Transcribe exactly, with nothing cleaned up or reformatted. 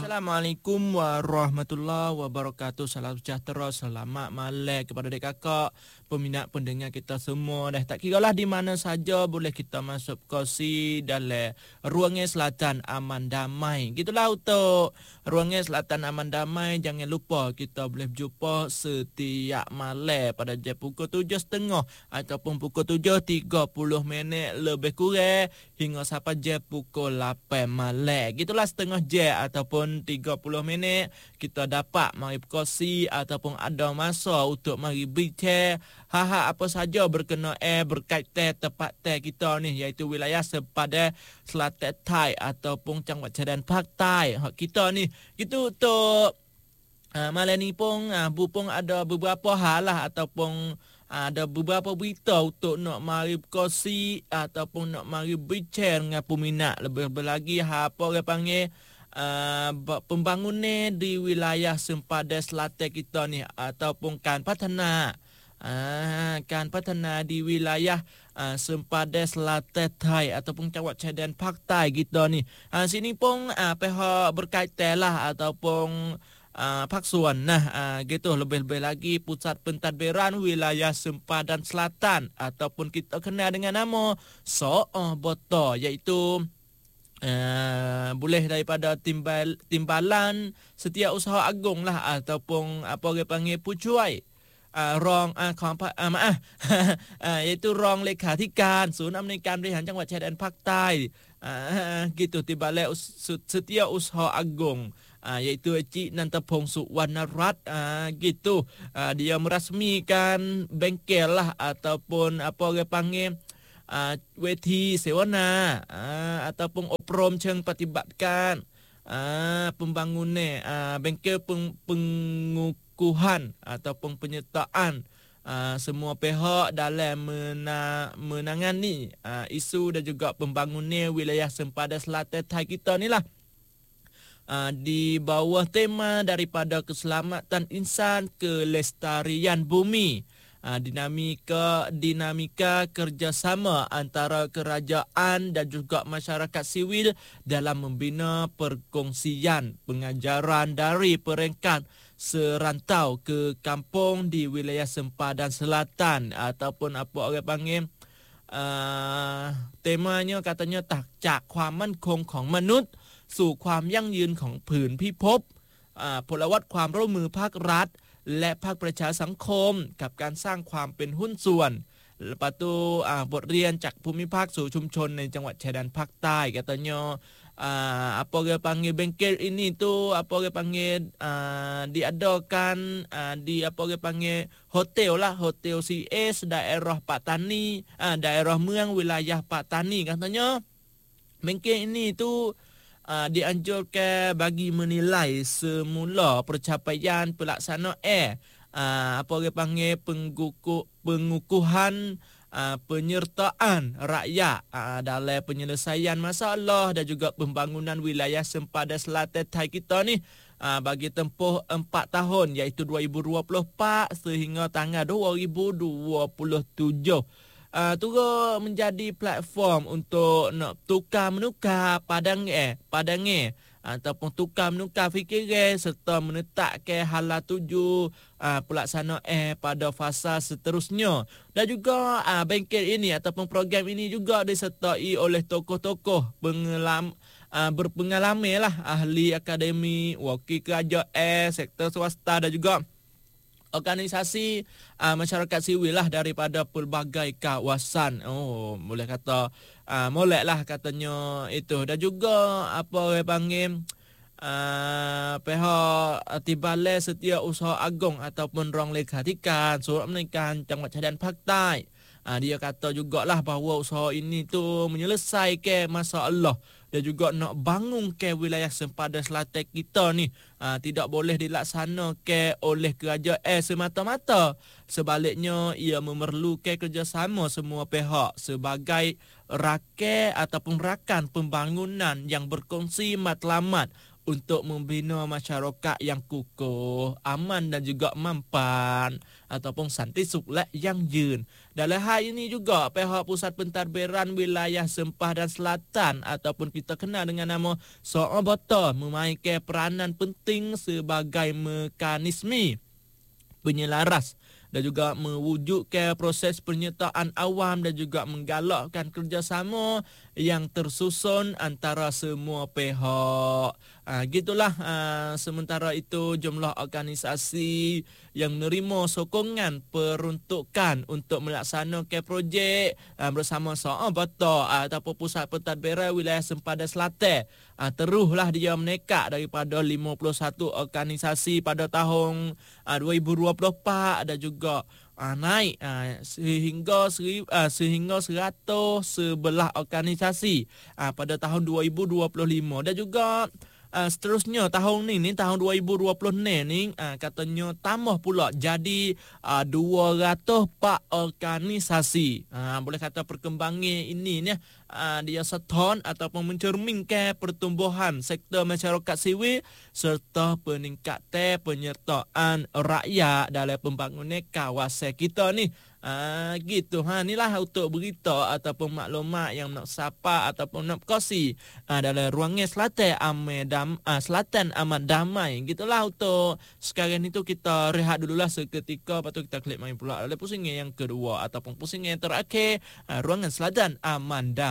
Assalamualaikum warahmatullahi wabarakatuh. Salam sejahtera, selamat malam kepada adik kakak, peminat pendengar kita semua. Dah tak kira lah di mana saja boleh kita masuk kongsi dalam Ruangan Selatan Aman Damai. Gitulah untuk Ruangan Selatan Aman Damai. Jangan lupa kita boleh berjumpa setiap malam pada jam pukul tujuh tiga puluh ataupun pukul tujuh tiga puluh minit lebih kurang hingga sampai jam pukul lapan malam. Gitulah setengah jam ataupun tiga puluh minit kita dapat mari berkongsi ataupun ada masa untuk mari bincang hal-hal apa saja berkenaan berkaitan tempat teh kita ni, iaitu wilayah sepadan Selatan Thai ataupun Changwat Chaidan Pak Thai. Hak kita ni gitu untuk uh, malam ni pun uh, bu pun ada beberapa hal lah ataupun ada beberapa berita untuk nak mari berkongsi ataupun nak mari bincang dengan peminat. Lebih-lebih lagi apa orang panggil uh, pembangunan di wilayah sempadan selatan kita ni ataupun kan patana. Uh, kan patana di wilayah uh, sempadan selatan Thai ataupun Changwat Chaidan Pak Thai kita ni. Uh, sini pun uh, pihak berkaitan lah ataupun Uh, Paksuan. Nah, uh, gitu lebih-lebih lagi pusat pentadbiran wilayah sempadan selatan ataupun kita kenal dengan nama So'oh Boto, iaitu uh, boleh daripada timbal, timbalan Setiausaha Agung lah ataupun apa dia panggil Pucuai. Uh, rong uh, kompa, uh, maaf uh, iaitu rong lekhatikanศูนย์อำนวยการบริหารจังหวัดชายแดนภาคใต้ uh, gitu Timbalan Setiausaha Agung, uh, iaitu Encik Nantapong Suwarnarat. uh, gitu uh, dia merasmikan bengkel lah ataupun apa dia panggil uh, weti sewana uh, ataupun obrom cherng patibatkan uh, pembangunan uh, bengkel peng, pengukuhan ataupun penyertaan uh, semua pihak dalam mena, menangani uh, isu dan juga pembangunan wilayah sempadan selatan Thai kita ni lah. Uh, di bawah tema daripada keselamatan insan, kelestarian bumi, uh, dinamika dinamika kerjasama antara kerajaan dan juga masyarakat sivil dalam membina perkongsian pengajaran dari peringkat serantau ke kampung di wilayah sempadan selatan ataupun apa orang panggil uh, temanya katanya takจากความมั่นคงของมนุษย์สู่ความยั่งยืนของผืนพิภพพลวัตความร่วมมือภาครัฐและภาคประชาสังคมกับการสร้างความเป็นหุ้นส่วนประตูบทเรียนจากภูมิภาคสู่ชุมชนในจังหวัดชายแดนภาคใต้ katanya uh, apa dia panggil bengkel ini tu apa dia panggil uh, diadakan uh, di apa dia panggil hotel lah, hotel C S daerah Patani, uh, daerah Muang wilayah Patani. Katanya bengkel ini tu Uh, dianjurkan bagi menilai semula pencapaian pelaksanaan uh, apa dia panggil penguku, pengukuhan uh, penyertaan rakyat uh, dalam penyelesaian masalah dan juga pembangunan wilayah sempadan selatan Thai kita ni uh, bagi tempoh empat tahun, iaitu dua ribu dua puluh empat sehingga tanggal dua ribu dua puluh tujuh. Uh, turut menjadi platform untuk nak tukar menukar padang eh padangnya ataupun tukar menukar fikiran serta menetapkan hala tuju uh, pelaksanaan eh pada fasa seterusnya. Dan juga uh, bengkel ini ataupun program ini juga disertai oleh tokoh-tokoh pengalaman uh, berpengalaman lah, ahli akademi, wakil kerajaan, sektor swasta dan juga organisasi uh, masyarakat sivil lah daripada pelbagai kawasan. Oh, boleh kata uh, molek lah katanya itu. Dan juga apa orang panggil uh, pihak Timbalan Setiausaha Agung ataupun rong lekhatikanศูนย์อำนวยการจังหวัดชายแดนภาคใต้ uh, dia kata jugalah bahawa usaha ini tu menyelesaikan masalah dan juga nak bangun ke wilayah sempadan selatan kita ni aa, tidak boleh dilaksanakan oleh kerajaan semata-mata. Sebaliknya ia memerlukan kerjasama semua pihak sebagai rakan ataupun rakan pembangunan yang berkongsi matlamat untuk membina masyarakat yang kukuh, aman dan juga mampan ataupun santai suklek yang jun. Dalam hal ini juga pihak Pusat Pentadbiran Wilayah Sempah dan Selatan ataupun kita kenal dengan nama So'obata memainkan peranan penting sebagai mekanisme penyelaras dan juga mewujudkan proses penyertaan awam dan juga menggalakkan kerjasama yang tersusun antara semua pihak. Ha, gitulah. Ha, sementara itu jumlah organisasi yang menerima sokongan peruntukan untuk melaksanakan projek ha, bersama So'obata ha, ataupun Pusat Pentadbiran Wilayah Sempah dan Selatan ha, teruslah dia meningkat daripada lima puluh satu organisasi pada tahun ha, dua ribu dua puluh empat dan juga uh, naik uh, sehingga seri, uh, sehingga seratus sebelas organisasi uh, pada tahun dua ribu dua puluh lima dan juga Uh, seterusnya tahun ni ni tahun dua ribu dua puluh ni uh, katanya tambah pula jadi uh, dua ratus empat organisasi. Uh, boleh kata perkembangan ini ni uh, dia seton ataupun mencerminkan pertumbuhan sektor masyarakat sivil serta peningkatan penyertaan rakyat dalam pembangunan kawasan kita ni. Ah, gitu. Ha, inilah untuk berita ataupun maklumat yang nak sapa ataupun nak kosi ah, dalam ruangan Selatan Amat Dam, ah, Selatan Amat Damai. Gitulah untuk sekarang itu kita rehat dululah seketika, lepas tu kita klik main pula dalam pusingan yang kedua ataupun pusingan yang terakhir ah, ruangan Selatan Amat Damai.